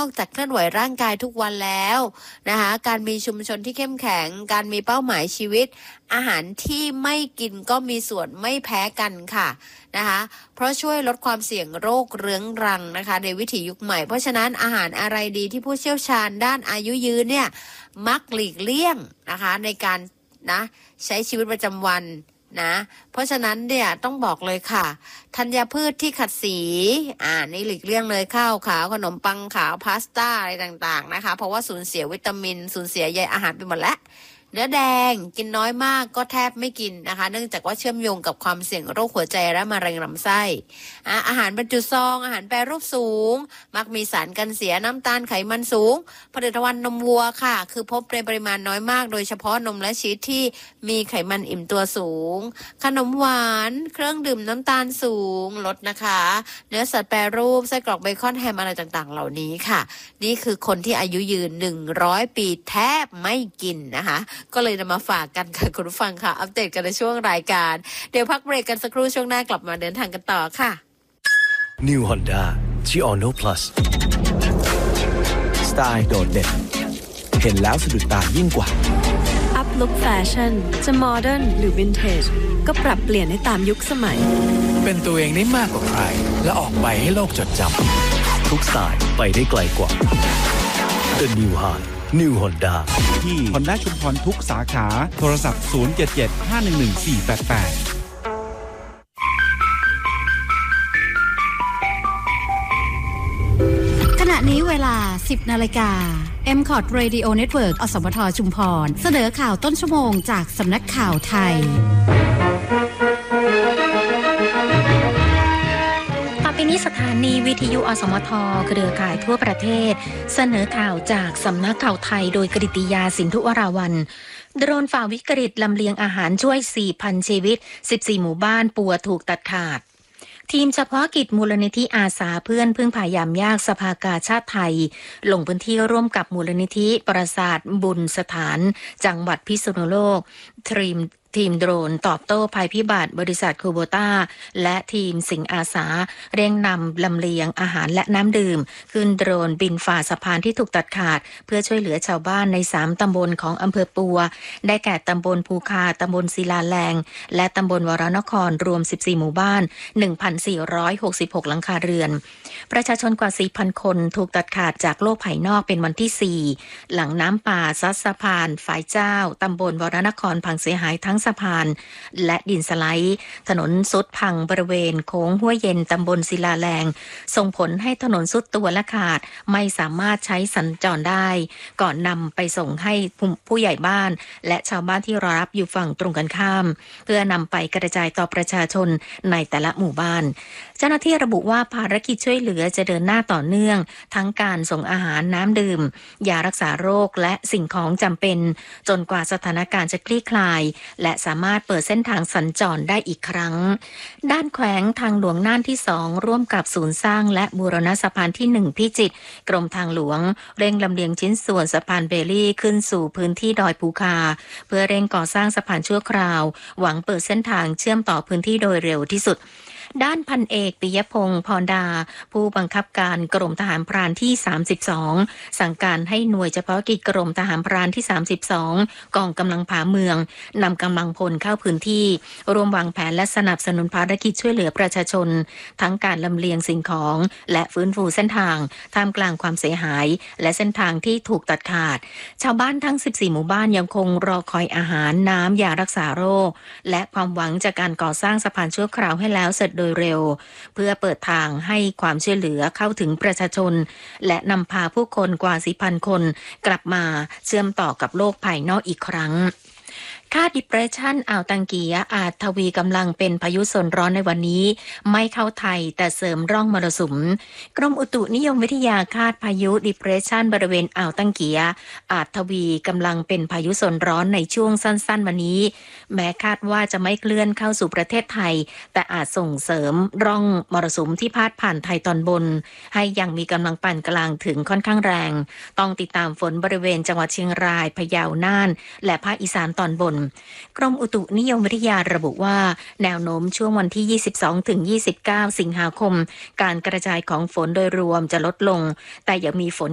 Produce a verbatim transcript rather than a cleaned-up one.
อกจากเคลื่อนไหวร่างกายทุกวันแล้วนะคะการมีชุมชนที่เข้มแข็งการมีเป้าหมายชีวิตอาหารที่ไม่กินก็มีส่วนไม่แพ้กันค่ะนะคะเพราะช่วยลดความเสี่ยงโรคเรื้องรังนะคะในวิถียุคใหม่เพราะฉะนั้นอาหารอะไรดีที่ผู้เชี่ยวชาญด้านอายุยืนเนี่ยมักหลีกเลี่ยงนะคะในการนะใช้ชีวิตประจำวันนะเพราะฉะนั้นเนี่ยต้องบอกเลยค่ะธัญพืชที่ขัดสีอ่านี่หลีกเลี่ยงเลยข้าวขาวขนมปังขาวพาสต้าอะไรต่างๆนะคะเพราะว่าสูญเสียวิตามินสูญเสียใยอาหารไปหมดแล้วเนื้อแดงกินน้อยมากก็แทบไม่กินนะคะเนื่องจากว่าเชื่อมโยงกับความเสี่ยงโรคหัวใจและมะเร็งลำไส้อ่าอาหารบรรจุซองอาหารแปรรูปสูงมักมีสารกันเสียน้ำตาลไขมันสูงผลิตภัณฑ์นมวัวค่ะคือพบในปริมาณน้อยมากโดยเฉพาะนมและชีสที่มีไขมันอิ่มตัวสูงขนมหวานเครื่องดื่มน้ำตาลสูงลดนะคะเนื้อสัตว์แปรรูปไส้กรอกเบคอนแฮมอะไรต่างๆเหล่านี้ค่ะนี่คือคนที่อายุยืนหนึ่งร้อยปีแทบไม่กินนะคะก็เลยนำมาฝากกันค่ะคุณผู้ฟังค่ะอัปเดตกันในช่วงรายการเดี๋ยวพักเบรกกันสักครู่ช่วงหน้ากลับมาเดินทางกันต่อค่ะ New Honda จี Ono Plus สไตล์โดดเด่นเห็นแล้วสะดุดตายิ่งกว่าอัพลุคแฟชั่นจะโมเดิร์นหรือวินเทจก็ปรับเปลี่ยนให้ตามยุคสมัยเป็นตัวเองได้มากกว่าใครและออกไปให้โลกจดจำทุกสไตล์ไปได้ไกลกว่า The New High New Honda ที่ Honda ชุมพรทุกสาขาโทรศัพท์ศูนย์ เจ็ด เจ็ด ห้า หนึ่ง หนึ่ง สี่ แปด แปดขณะนี้เวลา สิบ นาฬิกา เอ็ม คอร์ด Radio Network อสมทชุมพรเสนอข่าวต้นชั่วโมงจากสำนักข่าวไทยต่อไปนี้สถานีวิทยุอสมทเครือข่ายทั่วประเทศเสนอข่าวจากสำนักข่าวไทยโดยกฤติยาสินธุวราวัลย์โดรนฝ่าวิกฤตลำเลียงอาหารช่วย สี่พัน ชีวิต สิบสี่ หมู่บ้านปัวถูกตัดขาดทีมเฉพาะกิจมูลนิธิอาสาเพื่อนพึ่งพายามยากสภากาชาติไทยลงพื้นที่ร่วมกับมูลนิธิปราสาทบุญสถานจังหวัดพิษณุโลกทีมทีมโดรนตอบโต้ภัยพิบัติบริษัทคูโบต้าและทีมสิงอาสาเร่งนำลำเลียงอาหารและน้ำดื่มขึ้นโดรนบินฝ่าสะพานที่ถูกตัดขาดเพื่อช่วยเหลือชาวบ้านในสามตำบลของอำเภอปัวได้แก่ตำบลภูคาตำบลศิลาแรงและตำบลวรนครรวมสิบสี่หมู่บ้าน หนึ่งพันสี่ร้อยหกสิบหก หลังคาเรือนประชาชนกว่า สี่พัน คนถูกตัดขาดจากโลกภายนอกเป็นวันที่สี่หลังน้ำป่าซัดสะพานฝายเจ้าตำบลวรนครพังเสียหายทั้งสะพานและดินสไลด์ถนนสุดพังบริเวณโค้งห้วยเย็นตำบลศิลาแรงส่งผลให้ถนนสุดตัวและขาดไม่สามารถใช้สัญจรได้ก่อนนำไปส่งให้ผู้ใหญ่บ้านและชาวบ้านที่รอรับอยู่ฝั่งตรงกันข้ามเพื่อนำไปกระจายต่อประชาชนในแต่ละหมู่บ้านเจ้าหน้าที่ระบุว่าภารกิจช่วยเหลือจะเดินหน้าต่อเนื่องทั้งการส่งอาหารน้ำดื่มยารักษาโรคและสิ่งของจำเป็นจนกว่าสถานการณ์จะคลี่คลายและสามารถเปิดเส้นทางสัญจรได้อีกครั้งด้านแขวงทางหลวงน่านที่สองร่วมกับศูนย์สร้างและบูรณะสะพานที่หนึ่งพิจิตรกรมทางหลวงเร่งลำเลียงชิ้นส่วนสะพานเบลลี่ขึ้นสู่พื้นที่ดอยภูคาเพื่อเร่งก่อสร้างสะพานชั่วคราวหวังเปิดเส้นทางเชื่อมต่อพื้นที่โดยเร็วที่สุดด้านพันเอกปิยพงษ์พรดาผู้บังคับการกรมทหารพรานที่สามสิบสองสั่งการให้หน่วยเฉพาะกิจกรมทหารพรานที่สามสิบสองกองกำลังผาเมืองนำกำลังพลเข้าพื้นที่รวมวางแผนและสนับสนุนภารกิจช่วยเหลือประชาชนทั้งการลำเลียงสิ่งของและฟื้นฟูเส้นทางท่ามกลางความเสียหายและเส้นทางที่ถูกตัดขาดชาวบ้านทั้งสิบสี่หมู่บ้านยังคงรอคอยอาหารน้ำยารักษาโรคและความหวังจากการก่อสร้างสะพานชั่วคราวให้แล้วเสร็จโดยเร็วเพื่อเปิดทางให้ความช่วยเหลือเข้าถึงประชาชนและนำพาผู้คนกว่า สี่พัน คนกลับมาเชื่อมต่อกับโลกภายนอกอีกครั้งค่า Depression อ่าวตังเกียอาจทวีกำลังเป็นพายุโซนร้อนในวันนี้ไม่เข้าไทยแต่เสริมร่องมรสุมกรมอุตุนิยมวิทยาคาดพายุ Depression บริเวณอ่าวตังเกียอาจทวีกำลังเป็นพายุโซนร้อนในช่วงสั้นๆวันนี้แม้คาดว่าจะไม่เคลื่อนเข้าสู่ประเทศไทยแต่อาจส่งเสริมร่องมรสุมที่พาดผ่านไทยตอนบนให้ยังมีกำลังปานกลางถึงค่อนข้างแรงต้องติดตามฝนบริเวณจังหวัดเชียงรายพะเยาน่านและภาคอีสานตอนบนกรมอุตุนิยมวิทยาระบุว่าแนวโน้มช่วงวันที่ ยี่สิบสองถึงยี่สิบเก้า สิงหาคมการกระจายของฝนโดยรวมจะลดลงแต่ยังมีฝน